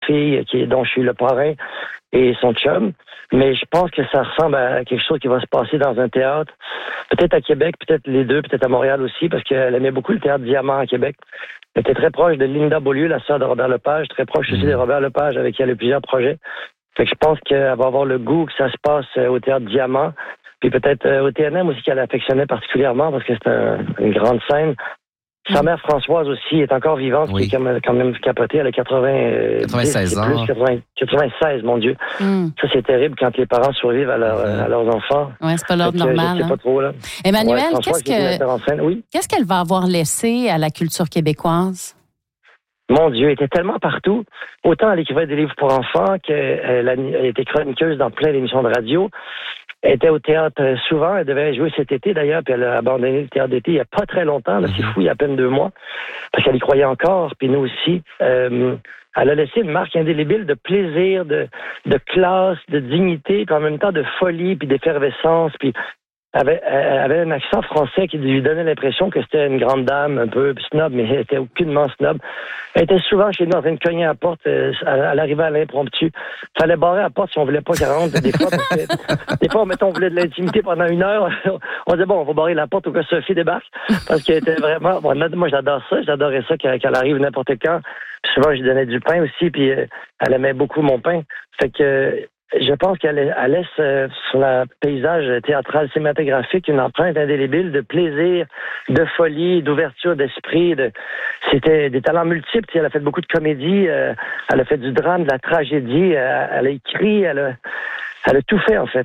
fille dont je suis le parrain et son chum. Mais je pense que ça ressemble à quelque chose qui va se passer dans un théâtre. Peut-être à Québec, peut-être les deux, peut-être à Montréal aussi, parce qu'elle aimait beaucoup le théâtre Diamant à Québec. Elle était très proche de Linda Beaulieu, la sœur de Robert Lepage, très proche aussi de Robert Lepage, avec qui elle a eu plusieurs projets. Fait que je pense qu'elle va avoir le goût que ça se passe au théâtre Diamant, puis peut-être au TNM aussi qu'elle affectionnait particulièrement, parce que c'est une grande scène. Sa mère Françoise aussi est encore vivante, qui est quand même capotée. Elle a 96 ans. 96, mon Dieu. Ça, c'est terrible quand les parents survivent à leurs enfants. Oui, c'est pas l'ordre normal. Je sais pas trop, là. Emmanuel, qu'est-ce qu'elle va avoir laissé à la culture québécoise? Mon Dieu, elle était tellement partout. Autant elle écrivait des livres pour enfants qu'elle était chroniqueuse dans plein d'émissions de radio. Elle était au théâtre souvent. Elle devait jouer cet été, d'ailleurs, puis elle a abandonné le théâtre d'été il n'y a pas très longtemps. Là, c'est fou, il y a à peine 2 mois. Parce qu'elle y croyait encore, puis nous aussi. Elle a laissé une marque indélébile de plaisir, de classe, de dignité, puis en même temps de folie, puis d'effervescence, puis elle avait un accent français qui lui donnait l'impression que c'était une grande dame, un peu snob, mais elle était aucunement snob. Elle était souvent chez nous en train de cogner à la porte. Elle arrivait à l'impromptu. Fallait barrer la porte si on voulait pas qu'elle rentre. Des fois, mettons, on voulait de l'intimité pendant 1 heure. On disait, bon, on va barrer la porte au cas Sophie débarque. Parce qu'elle était vraiment... Bon, moi, j'adore ça. J'adorais ça qu'elle arrive n'importe quand. Puis souvent, je lui donnais du pain aussi, puis elle aimait beaucoup mon pain. Fait que... Je pense qu'elle laisse sur le paysage théâtral cinématographique une empreinte indélébile de plaisir, de folie, d'ouverture d'esprit. C'était des talents multiples. Elle a fait beaucoup de comédie, elle a fait du drame, de la tragédie, elle a écrit, elle a tout fait en fait.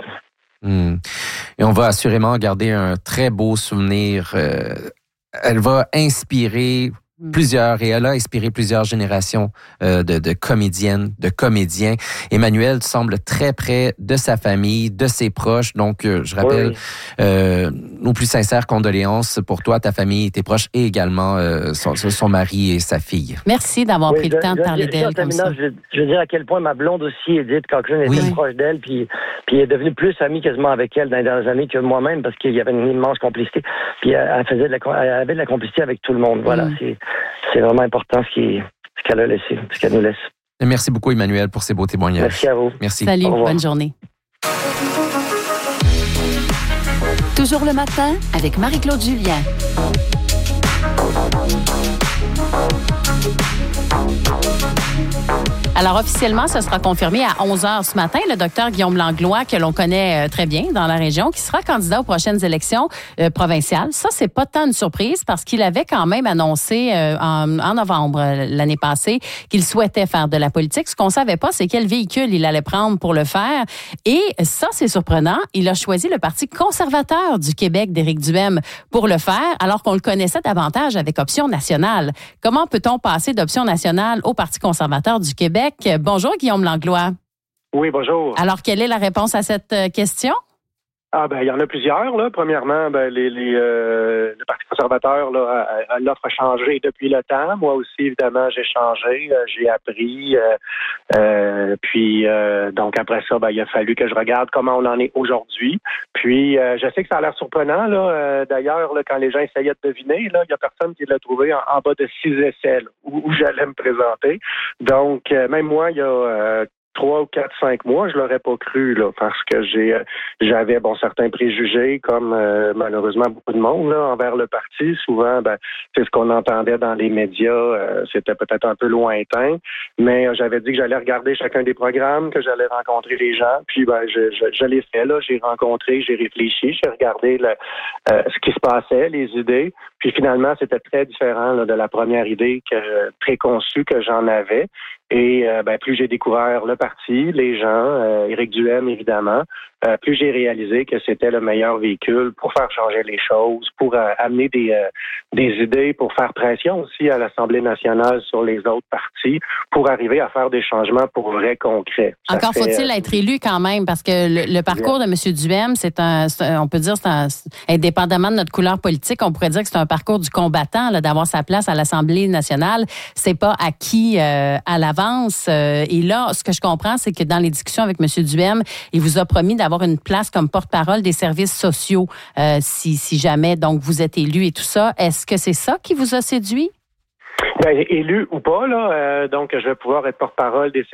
Et on va assurément garder un très beau souvenir. Elle va inspirer et elle a inspiré plusieurs générations de comédiennes, de comédiens. Emmanuel, tu sembles très près de sa famille, de ses proches. Donc, je rappelle nos plus sincères condoléances pour toi, ta famille, tes proches et également son mari et sa fille. Merci d'avoir pris le temps de parler d'elle comme ça. Je veux dire à quel point ma blonde aussi, Edith Cochrane, était proche d'elle, puis est devenue plus amie quasiment avec elle dans les dernières années que moi-même, parce qu'il y avait une immense complicité. Puis elle avait de la complicité avec tout le monde. Voilà, c'est vraiment important ce qu'elle a laissé, ce qu'elle nous laisse. Et merci beaucoup, Emmanuel, pour ces beaux témoignages. Merci à vous. Merci. Salut, bonne journée. Toujours le matin avec Marie-Claude Julien. Alors, officiellement, ce sera confirmé à 11h ce matin. Le docteur Guillaume Langlois, que l'on connaît très bien dans la région, qui sera candidat aux prochaines élections provinciales. Ça, c'est pas tant une surprise parce qu'il avait quand même annoncé en novembre l'année passée qu'il souhaitait faire de la politique. Ce qu'on savait pas, c'est quel véhicule il allait prendre pour le faire. Et ça, c'est surprenant. Il a choisi le Parti conservateur du Québec d'Éric Duhem pour le faire, alors qu'on le connaissait davantage avec Option nationale. Comment peut-on passer d'Option nationale au Parti conservateur du Québec? Bonjour, Guillaume Langlois. Oui, bonjour. Alors, quelle est la réponse à cette question? Il y en a plusieurs, là. Premièrement, le Parti conservateur, là, l'offre a changé depuis le temps. Moi aussi, évidemment, j'ai changé, j'ai appris. Donc après ça, il a fallu que je regarde comment on en est aujourd'hui. Puis, je sais que ça a l'air surprenant, là. D'ailleurs, là, quand les gens essayaient de deviner, là, il y a personne qui l'a trouvé en bas de 6 essais, là, où j'allais me présenter. Donc, même moi, il y a 3 ou 4, 5 mois, je l'aurais pas cru, là, parce que j'avais certains préjugés, comme malheureusement beaucoup de monde là, envers le parti. Souvent, c'est ce qu'on entendait dans les médias, c'était peut-être un peu lointain, mais j'avais dit que j'allais regarder chacun des programmes, que j'allais rencontrer les gens, puis je l'ai fait, là, j'ai rencontré, j'ai réfléchi, j'ai regardé ce qui se passait, les idées, puis finalement, c'était très différent là, de la première idée préconçue que j'en avais. Et plus j'ai découvert le parti, les gens, Éric Duhem évidemment, plus j'ai réalisé que c'était le meilleur véhicule pour faire changer les choses, pour amener des idées, pour faire pression aussi à l'Assemblée nationale sur les autres partis, pour arriver à faire des changements pour vrai concrets. Encore faut-il être élu quand même, parce que le parcours de M. Duhem, on peut dire, indépendamment de notre couleur politique, on pourrait dire que c'est un parcours du combattant, là, d'avoir sa place à l'Assemblée nationale. C'est pas acquis à l'avance. Et là, ce que je comprends, c'est que dans les discussions avec M. Duhem, il vous a promis d'avoir une place comme porte-parole des services sociaux, si jamais donc vous êtes élu et tout ça. Est-ce que c'est ça qui vous a séduit? Élu ou pas, là, donc je vais pouvoir être porte-parole des